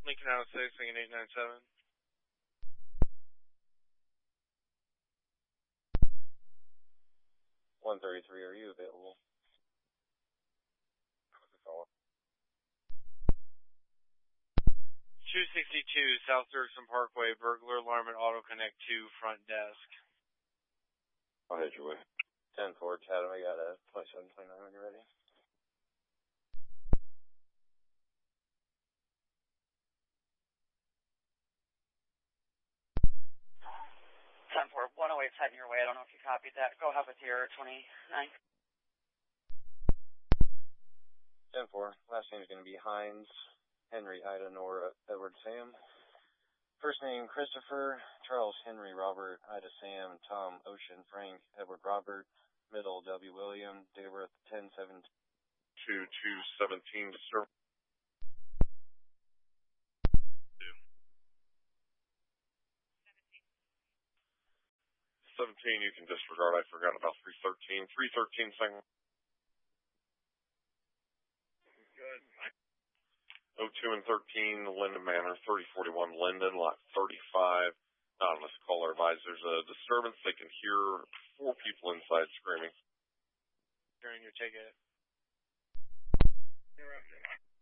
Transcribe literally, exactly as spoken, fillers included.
Lincoln out of six, Lincoln eight nine seven. one thirty-three, are you available? two sixty-two South Dirksen Parkway, burglar alarm at Auto Connect two, front desk. I'll hit your way. ten four, Chatham, I got a twenty-seven twenty-nine when you're ready. ten four, one oh eight's heading your way. I don't know if you copied that. Go have a tier twenty-nine. ten four, last name is going to be Hines, Henry, Ida, Nora, Edward, Sam. First name, Christopher, Charles, Henry, Robert, Ida, Sam, Tom, Ocean, Frank, Edward, Robert. Middle, W. William. Date of birth, ten seven two two seventeen, disturbance. seventeen, you can disregard. I forgot about three thirteen. three thirteen, second. Good. oh two and thirteen, Linden Manor, thirty forty-one Linden, lot thirty-five. Anonymous caller advised there's a disturbance. They can hear four people inside screaming. During your ticket. Interrupted.